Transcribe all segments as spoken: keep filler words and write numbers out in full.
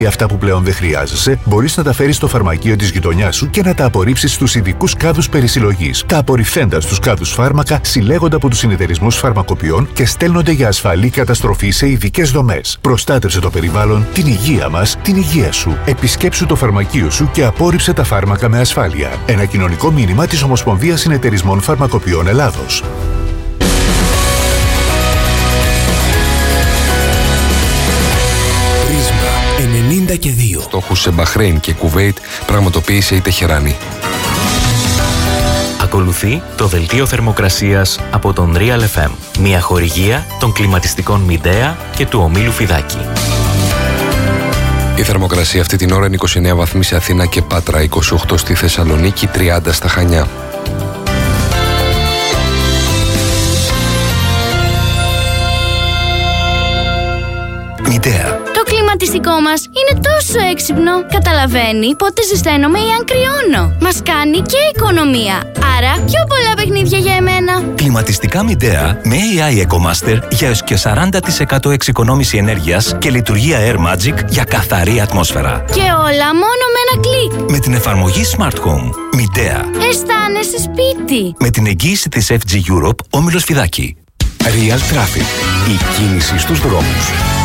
Αυτά που πλέον δεν χρειάζεσαι, μπορείς να τα φέρεις στο φαρμακείο της γειτονιάς σου και να τα απορρίψεις στους ειδικούς κάδους περισυλλογής. Τα απορριφθέντα στους κάδους φάρμακα συλλέγονται από τους συνεταιρισμούς φαρμακοποιών και στέλνονται για ασφαλή καταστροφή σε ειδικές δομές. Προστάτευσε το περιβάλλον, την υγεία μας, την υγεία σου. Επισκέψου το φαρμακείο σου και απόρριψε τα φάρμακα με ασφάλεια. Ένα κοινωνικό μήνυμα της Ομοσπονδίας Συνεταιρισμών Φαρμακοποιών Ελλάδος. ενενήντα και δύο. Στόχους σε Μπαχρέιν και Κουβέιτ πραγματοποίησε η Τεχεράνη. Ακολουθεί το δελτίο θερμοκρασίας από τον Real εφ εμ. Μια χορηγία των κλιματιστικών Midea και του ομίλου Φιδάκη. Η θερμοκρασία αυτή την ώρα είναι είκοσι εννέα βαθμοί σε Αθήνα και Πάτρα, είκοσι οκτώ στη Θεσσαλονίκη, τριάντα στα Χανιά. Midea. Το κλιματιστικό μας είναι τόσο έξυπνο. Καταλαβαίνει πότε ζεσταίνομαι ή αν κρυώνω. Μας κάνει και οικονομία. Άρα πιο πολλά παιχνίδια για εμένα. Κλιματιστικά Midea με έι άι EcoMaster για έως και σαράντα τοις εκατό εξοικονόμηση ενέργειας και λειτουργία Air Magic για καθαρή ατμόσφαιρα. Και όλα μόνο με ένα κλικ. Με την εφαρμογή Smart Home. Midea. Αισθάνεσαι σπίτι. Με την εγγύηση της εφ τζι Europe, όμιλος Φιδάκη. Real Traffic. Η κίνηση στους δρόμους.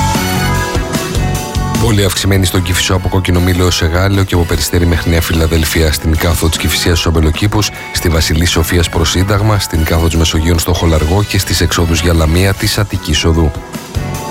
Πολύ αυξημένη στον Κηφισό από Κόκκινο Μήλο έως Εγάλεο και από Περιστέρι μέχρι Νέα Φιλαδέλφια, στην κάθοδο της Κηφισίας στους Αμπελοκήπους, στη Βασιλής Σοφίας προς Σύνταγμα, στην κάθοδο της Μεσογείων στο Χολαργό και στις εξόδους για Λαμία της Αττικής Οδού.